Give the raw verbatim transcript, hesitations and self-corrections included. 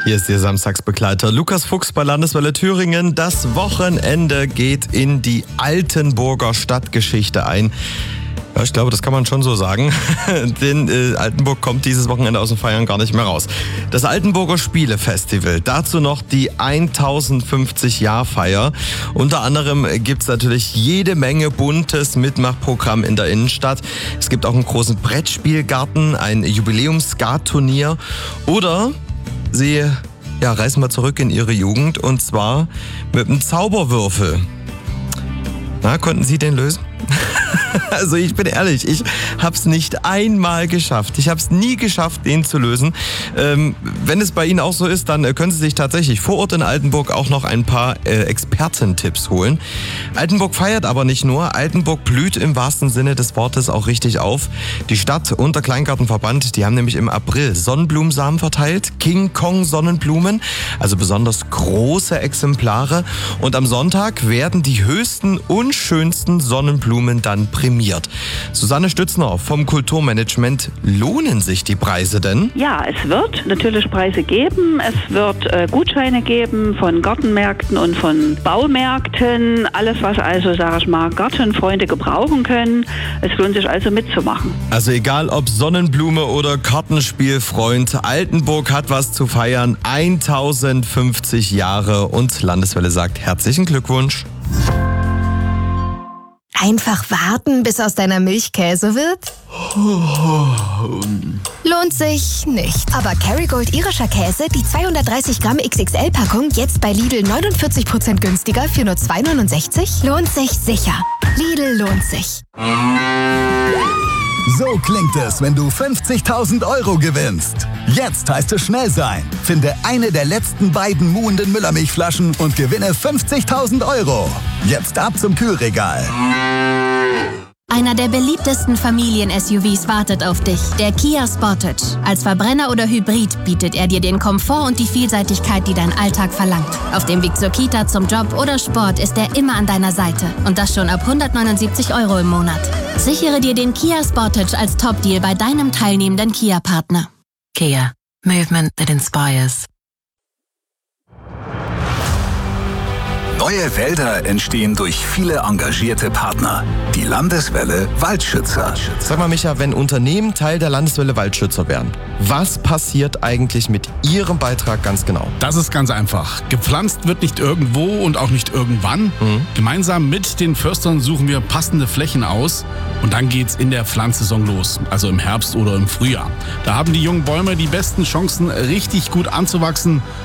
Hier ist Ihr Samstagsbegleiter Lukas Fuchs bei Landeswelle Thüringen. Das Wochenende geht in die Altenburger Stadtgeschichte ein. Ja, ich glaube, das kann man schon so sagen, denn äh, Altenburg kommt dieses Wochenende aus dem Feiern gar nicht mehr raus. Das Altenburger Spielefestival, dazu noch die tausendfünfzig-Jahr-Feier. Unter anderem gibt's natürlich jede Menge buntes Mitmachprogramm in der Innenstadt. Es gibt auch einen großen Brettspielgarten, ein Jubiläums-Skat-Turnier oder Sie ja, reisen mal zurück in Ihre Jugend und zwar mit einem Zauberwürfel. Na, konnten Sie den lösen? Also ich bin ehrlich, ich habe es nicht einmal geschafft. Ich habe es nie geschafft, den zu lösen. Ähm, wenn es bei Ihnen auch so ist, dann können Sie sich tatsächlich vor Ort in Altenburg auch noch ein paar äh, Expertentipps holen. Altenburg feiert aber nicht nur. Altenburg blüht im wahrsten Sinne des Wortes auch richtig auf. Die Stadt und der Kleingartenverband, die haben nämlich im April Sonnenblumensamen verteilt. King Kong Sonnenblumen, also besonders große Exemplare. Und am Sonntag werden die höchsten und schönsten Sonnenblumen dann prämiert. Susanne Stützner vom Kulturmanagement, lohnen sich die Preise denn? Ja, es wird natürlich Preise geben. Es wird äh, Gutscheine geben von Gartenmärkten und von Baumärkten. Alles, was also, sage ich mal, Gartenfreunde gebrauchen können. Es lohnt sich also mitzumachen. Also egal ob Sonnenblume oder Kartenspielfreund, Altenburg hat was zu feiern. tausendfünfzig Jahre und Landeswelle sagt herzlichen Glückwunsch. Einfach warten, bis aus deiner Milch Käse wird? Lohnt sich nicht. Aber Kerrygold irischer Käse, die zweihundertdreißig Gramm X X L-Packung, jetzt bei Lidl neunundvierzig Prozent günstiger für nur zwei neunundsechzig? Lohnt sich sicher. Lidl lohnt sich. So klingt es, wenn du fünfzigtausend Euro gewinnst. Jetzt heißt es schnell sein. Finde eine der letzten beiden muhenden Müllermilchflaschen und gewinne fünfzigtausend Euro. Jetzt ab zum Kühlregal. Einer der beliebtesten Familien-S U Vs wartet auf dich, der Kia Sportage. Als Verbrenner oder Hybrid bietet er dir den Komfort und die Vielseitigkeit, die dein Alltag verlangt. Auf dem Weg zur Kita, zum Job oder Sport ist er immer an deiner Seite. Und das schon ab hundertneunundsiebzig Euro im Monat. Sichere dir den Kia Sportage als Top-Deal bei deinem teilnehmenden Kia-Partner. Kia. Movement that inspires. Neue Wälder entstehen durch viele engagierte Partner. Die Landeswelle Waldschützer. Sag mal, Micha, wenn Unternehmen Teil der Landeswelle Waldschützer werden, was passiert eigentlich mit Ihrem Beitrag ganz genau? Das ist ganz einfach. Gepflanzt wird nicht irgendwo und auch nicht irgendwann. Mhm. Gemeinsam mit den Förstern suchen wir passende Flächen aus und dann geht's in der Pflanzsaison los, also im Herbst oder im Frühjahr. Da haben die jungen Bäume die besten Chancen, richtig gut anzuwachsen